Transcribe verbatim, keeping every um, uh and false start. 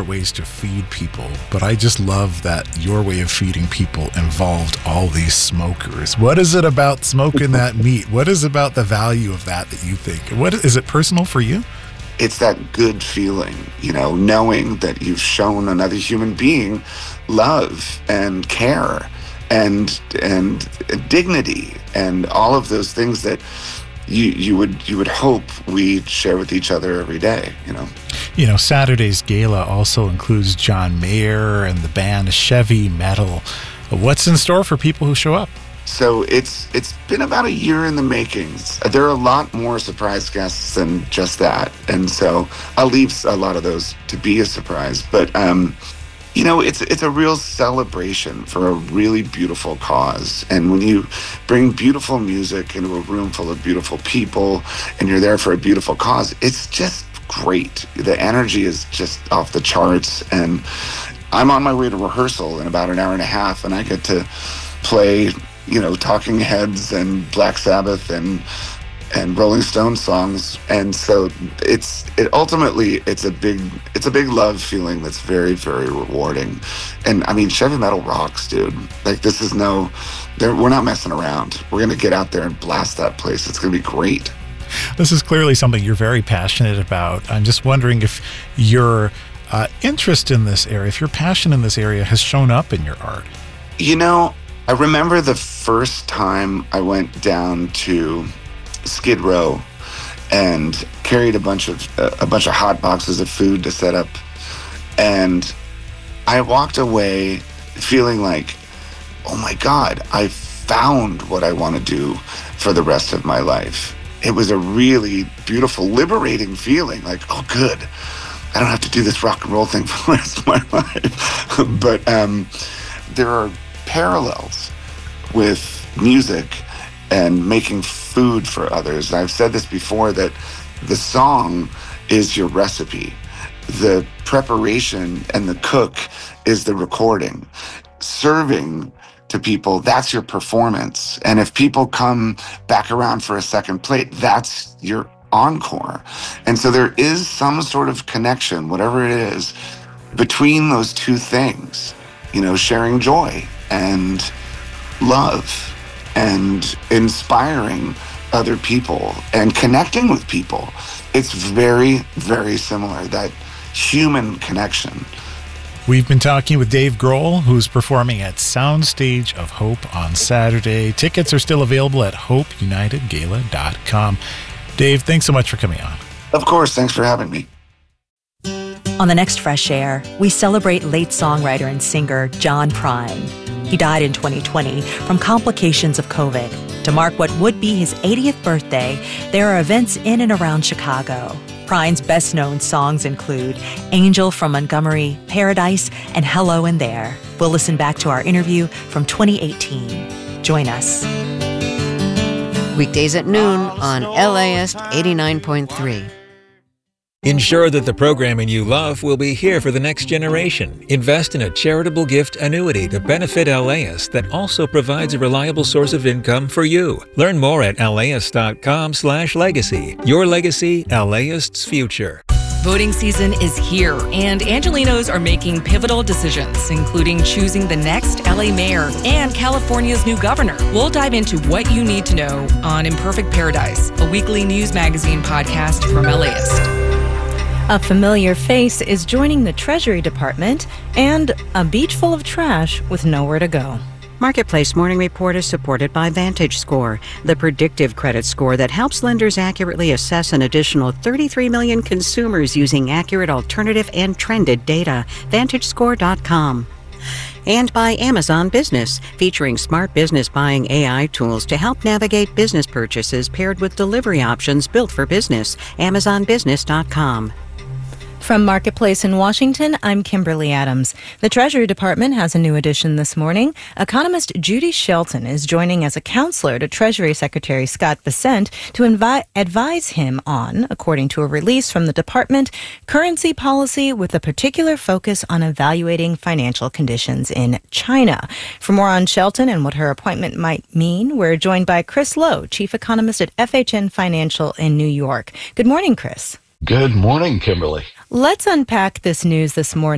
ways to feed people, but I just love that your way of feeding people involved all these smokers. What is it about smoking that meat? What is about the value of that that you think? What is it personal for you? It's that good feeling, you know, knowing that you've shown another human being love and care and and dignity and all of those things that you you would you would hope we share with each other every day, you know. You know, Saturday's gala also includes John Mayer and the band Chevy Metal. What's in store for people who show up? So it's it's been about a year in the making. There are a lot more surprise guests than just that, and so I'll leave a lot of those to be a surprise. But um, you know, it's it's a real celebration for a really beautiful cause. And when you bring beautiful music into a room full of beautiful people, and you're there for a beautiful cause, it's just great. The energy is just off the charts. And I'm on my way to rehearsal in about an hour and a half, and I get to play, you know, Talking Heads and Black Sabbath and and Rolling Stone songs. And so it's it ultimately it's a big it's a big love feeling that's very, very rewarding. And I mean, Chevy Metal rocks, dude. Like, this is no we're not messing around. We're gonna get out there and blast that place. It's gonna be great. This is clearly something you're very passionate about. I'm just wondering if your uh, interest in this area, if your passion in this area has shown up in your art. You know, I remember the first time I went down to Skid Row and carried a bunch of uh, a bunch of hot boxes of food to set up, and I walked away feeling like, oh my God, I found what I want to do for the rest of my life. It was a really beautiful, liberating feeling. Like, oh, good, I don't have to do this rock and roll thing for the rest of my life. But um, there are parallels with music and making food for others. I've said this before, that the song is your recipe. The preparation and the cook is the recording. Serving to people, that's your performance. And if people come back around for a second plate, that's your encore. And so there is some sort of connection, whatever it is, between those two things, you know, sharing joy and love and inspiring other people and connecting with people. It's very, very similar, that human connection. We've been talking with Dave Grohl, who's performing at Soundstage of Hope on Saturday. Tickets are still available at hope united gala dot com. Dave, thanks so much for coming on. Of course, thanks for having me. On the next Fresh Air, we celebrate late songwriter and singer John Prine. He died in twenty twenty from complications of COVID. To mark what would be his eightieth birthday, there are events in and around Chicago. Prine's best-known songs include Angel from Montgomery, Paradise, and Hello in There. We'll listen back to our interview from twenty eighteen. Join us. Weekdays at noon on L A S eighty-nine point three. Ensure that the programming you love will be here for the next generation. Invest in a charitable gift annuity to benefit L A S that also provides a reliable source of income for you. Learn more at L A S dot com slash legacy. Your legacy, LAist's future. Voting season is here, and Angelinos are making pivotal decisions, including choosing the next L A mayor and California's new governor. We'll dive into what you need to know on Imperfect Paradise, a weekly news magazine podcast from LAist. A familiar face is joining the Treasury Department, and a beach full of trash with nowhere to go. Marketplace Morning Report is supported by VantageScore, the predictive credit score that helps lenders accurately assess an additional thirty-three million consumers using accurate alternative and trended data. Vantage Score dot com. And by Amazon Business, featuring smart business buying A I tools to help navigate business purchases paired with delivery options built for business. Amazon Business dot com. From Marketplace in Washington, I'm Kimberly Adams. The Treasury Department has a new addition this morning. Economist Judy Shelton is joining as a counselor to Treasury Secretary Scott Bessent to invi- advise him on, according to a release from the department, currency policy with a particular focus on evaluating financial conditions in China. For more on Shelton and what her appointment might mean, we're joined by Chris Lowe, Chief Economist at F H N Financial in New York. Good morning, Chris. Good morning, Kimberly. Let's unpack this news this morning.